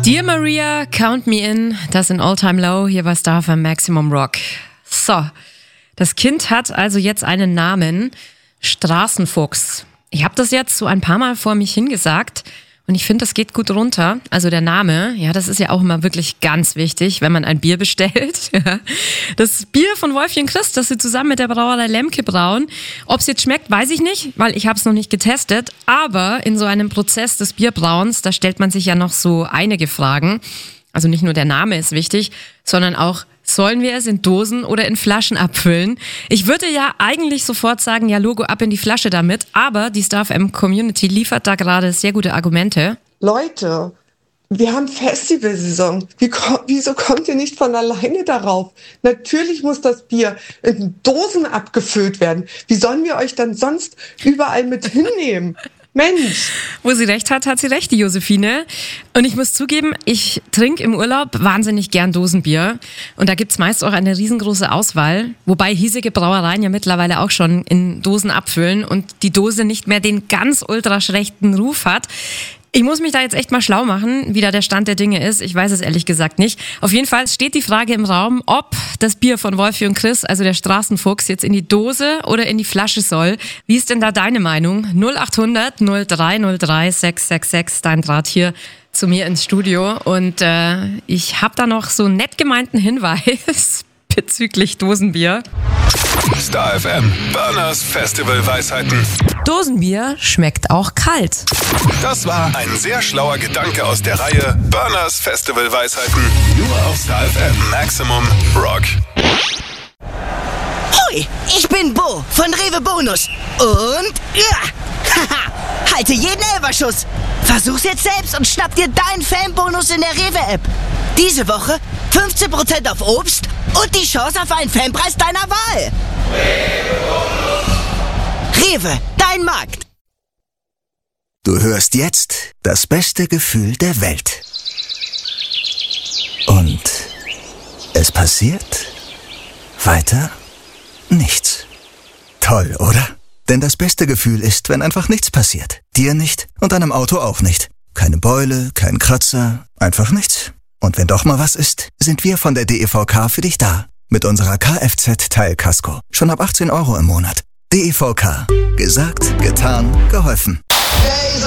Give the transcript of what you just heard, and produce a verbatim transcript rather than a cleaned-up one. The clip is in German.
Dear Maria, Count Me In, das in All Time Low, hier bei Star F M Maximum Rock. So, das Kind hat also jetzt einen Namen, Straßenfuchs. Ich habe das jetzt so ein paar Mal vor mich hingesagt und ich finde, das geht gut runter. Also der Name, ja, das ist ja auch immer wirklich ganz wichtig, wenn man ein Bier bestellt. Das Bier von Wolfi und Chris, das sie zusammen mit der Brauerei Lemke brauen. Ob es jetzt schmeckt, weiß ich nicht, weil ich habe es noch nicht getestet. Aber in so einem Prozess des Bierbrauens, da stellt man sich ja noch so einige Fragen. Also nicht nur der Name ist wichtig, sondern auch, sollen wir es in Dosen oder in Flaschen abfüllen? Ich würde ja eigentlich sofort sagen, ja Logo, ab in die Flasche damit, aber die Star F M Community liefert da gerade sehr gute Argumente. Leute, wir haben Festivalsaison. Wie, wieso kommt ihr nicht von alleine darauf? Natürlich muss das Bier in Dosen abgefüllt werden. Wie sollen wir euch dann sonst überall mit hinnehmen? Mensch! Wo sie recht hat, hat sie recht, die Josephine. Und ich muss zugeben, ich trinke im Urlaub wahnsinnig gern Dosenbier. Und da gibt's meist auch eine riesengroße Auswahl. Wobei hiesige Brauereien ja mittlerweile auch schon in Dosen abfüllen und die Dose nicht mehr den ganz ultra schlechten Ruf hat. Ich muss mich da jetzt echt mal schlau machen, wie da der Stand der Dinge ist. Ich weiß es ehrlich gesagt nicht. Auf jeden Fall steht die Frage im Raum, ob das Bier von Wolfi und Chris, also der Straßenfuchs, jetzt in die Dose oder in die Flasche soll. Wie ist denn da deine Meinung? null acht hundert null drei null drei sechs sechs sechs, dein Draht hier zu mir ins Studio. Und äh, ich habe da noch so einen nett gemeinten Hinweis bezüglich Dosenbier. Star F M, Burners Festival Weisheiten. Dosenbier schmeckt auch kalt. Das war ein sehr schlauer Gedanke aus der Reihe Burners Festival Weisheiten. Nur auf Star F M Maximum Rock. Hoi, ich bin Bo von Rewe Bonus. Und ja, haha, halte jeden Elferschuss. Versuch's jetzt selbst und schnapp dir deinen Fanbonus in der Rewe-App. Diese Woche fünfzehn Prozent auf Obst und die Chance auf einen Fanpreis deiner Wahl. Rewe, dein Markt. Du hörst jetzt das beste Gefühl der Welt. Und es passiert weiter nichts. Toll, oder? Denn das beste Gefühl ist, wenn einfach nichts passiert. Dir nicht und deinem Auto auch nicht. Keine Beule, kein Kratzer, einfach nichts. Und wenn doch mal was ist, sind wir von der D E V K für dich da. Mit unserer Kfz-Teilkasko. Schon ab achtzehn Euro im Monat. D E V K. Gesagt, getan, geholfen.